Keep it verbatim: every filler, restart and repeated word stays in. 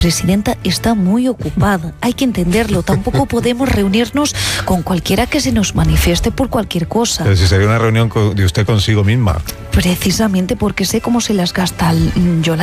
presidenta está muy ocupada, hay que entenderlo, tampoco podemos reunirnos con cualquiera que se nos manifieste por cualquier cosa. Pero si sería una reunión de usted consigo misma. Precisamente porque sé cómo se las gasta Yolanda.